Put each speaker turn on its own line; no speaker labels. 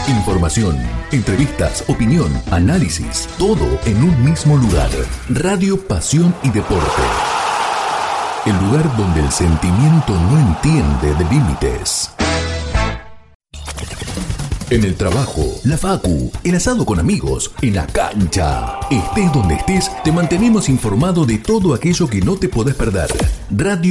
Información, entrevistas, opinión, análisis, todo en un mismo lugar. Radio Pasión y Deporte. El lugar donde el sentimiento no entiende de límites. En el trabajo, la facu, el asado con amigos, en la cancha. Estés donde estés, te mantenemos informado de todo aquello que no te podés perder. Radio